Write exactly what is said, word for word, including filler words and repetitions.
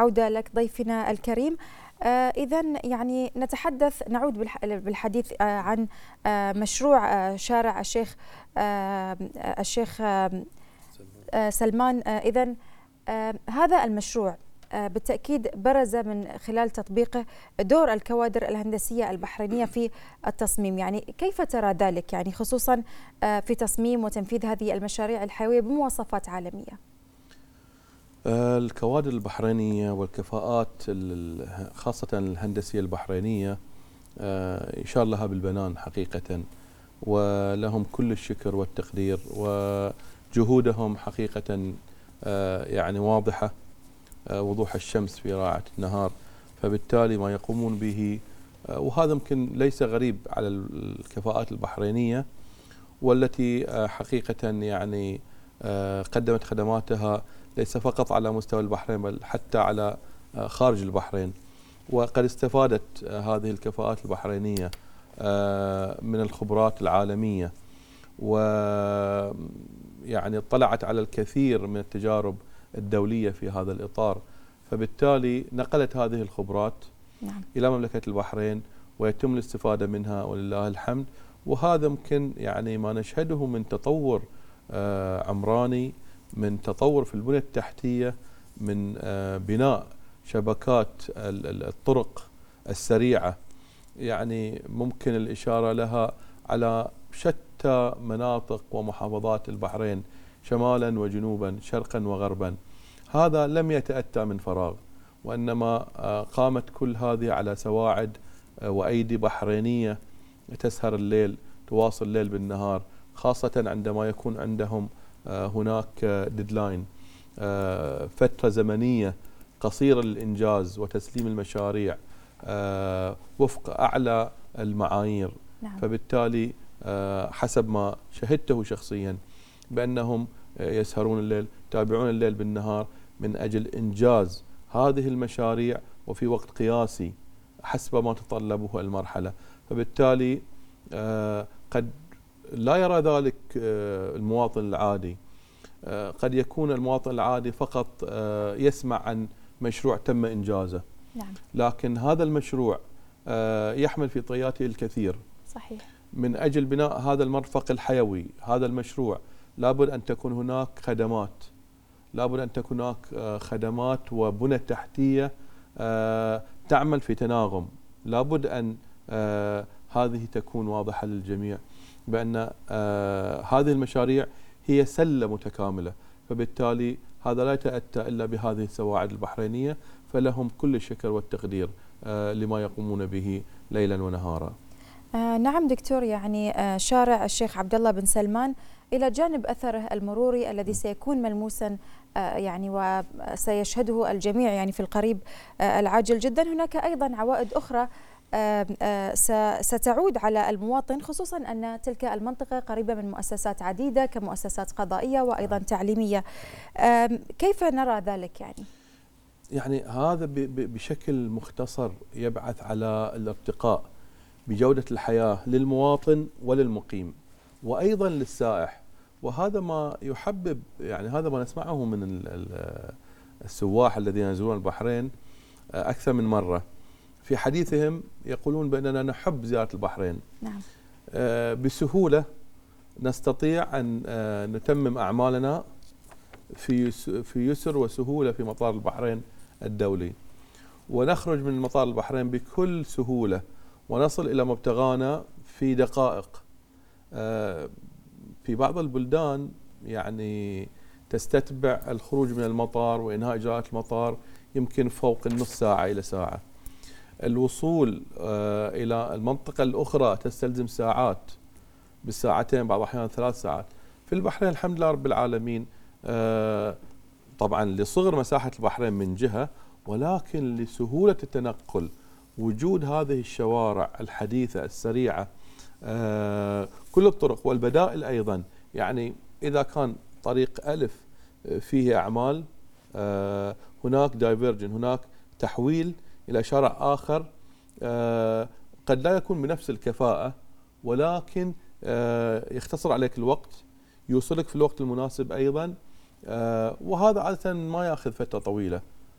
عودة لك ضيفنا الكريم. إذن يعني نتحدث نعود بالحديث عن مشروع شارع الشيخ الشيخ سلمان. إذن هذا المشروع بالتأكيد برز من خلال تطبيقه دور الكوادر الهندسية البحرينية في التصميم، يعني كيف ترى ذلك، يعني خصوصا في تصميم وتنفيذ هذه المشاريع الحيوية بمواصفات عالمية؟ الكوادر البحرينية والكفاءات خاصة الهندسية البحرينية يشار لها بالبنان حقيقة، ولهم كل الشكر والتقدير، وجهودهم حقيقة يعني واضحة وضوح الشمس في راعة النهار. فبالتالي ما يقومون به، وهذا يمكن ليس غريب على الكفاءات البحرينية، والتي حقيقة يعني قدمت خدماتها ليس فقط على مستوى البحرين بل حتى على خارج البحرين. وقد استفادت هذه الكفاءات البحرينية من الخبرات العالمية، ويعني اطلعت على الكثير من التجارب الدولية في هذا الإطار. فبالتالي نقلت هذه الخبرات نعم. إلى مملكة البحرين، ويتم الاستفادة منها ولله الحمد. وهذا ممكن يعني ما نشهده من تطور عمراني، من تطور في البنية التحتية، من بناء شبكات الطرق السريعة، يعني ممكن الإشارة لها على شتى مناطق ومحافظات البحرين شمالا وجنوبا، شرقا وغربا. هذا لم يتأتى من فراغ، وإنما قامت كل هذه على سواعد وأيدي بحرينية تسهر الليل تواصل الليل بالنهار، خاصة عندما يكون عندهم هناك ديدلاين، فترة زمنية قصيرة للإنجاز وتسليم المشاريع وفق أعلى المعايير. نعم. فبالتالي حسب ما شهدته شخصيا بأنهم يسهرون الليل، يتابعون الليل بالنهار من أجل إنجاز هذه المشاريع وفي وقت قياسي حسب ما تطلبه المرحلة. فبالتالي قد لا يرى ذلك المواطن العادي، قد يكون المواطن العادي فقط يسمع عن مشروع تم إنجازه. نعم. لكن هذا المشروع يحمل في طياته الكثير. صحيح. من أجل بناء هذا المرفق الحيوي، هذا المشروع لابد أن تكون هناك خدمات، لابد أن تكون هناك خدمات وبنى تحتية تعمل في تناغم. لابد أن هذه تكون واضحة للجميع بأن هذه المشاريع هي سلة متكاملة. فبالتالي هذا لا يتأتى إلا بهذه السواعد البحرينية، فلهم كل الشكر والتقدير لما يقومون به ليلا ونهارا. آه نعم دكتور، يعني آه شارع الشيخ عبد الله بن سلمان إلى جانب أثره المروري الذي سيكون ملموسا آه يعني وسيشهده الجميع يعني في القريب آه العاجل جدا، هناك أيضا عوائد أخرى آه آه ستعود على المواطن، خصوصا أن تلك المنطقة قريبة من مؤسسات عديدة كمؤسسات قضائية وأيضا تعليمية. آه كيف نرى ذلك؟ يعني يعني هذا بشكل مختصر يبعث على الارتقاء بجودة الحياة للمواطن وللمقيم وأيضا للسائح. وهذا ما يحبب، يعني هذا ما نسمعه من السواح الذين يزورون البحرين أكثر من مرة في حديثهم، يقولون بأننا نحب زيارة البحرين. نعم. بسهولة نستطيع أن نتمم أعمالنا في في يسر وسهولة في مطار البحرين الدولي، ونخرج من مطار البحرين بكل سهولة ونصل إلى مبتغانا في دقائق. في بعض البلدان يعني تستتبع الخروج من المطار وإنهاء إجراءات المطار يمكن فوق النص ساعة إلى ساعة. الوصول إلى المنطقة الأخرى تستلزم ساعات، بالساعتين بعض الأحيان ثلاث ساعات. في البحرين الحمد لله رب العالمين طبعا لصغر مساحة البحرين من جهة، ولكن لسهولة التنقل، وجود هذه الشوارع الحديثة السريعة، كل الطرق والبدائل أيضا. يعني إذا كان طريق ألف فيه أعمال، هناك دايفرجن، هناك تحويل إلى شارع آخر قد لا يكون بنفس الكفاءة، ولكن يختصر عليك الوقت، يوصلك في الوقت المناسب أيضا. وهذا عادة ما يأخذ فترة طويلة.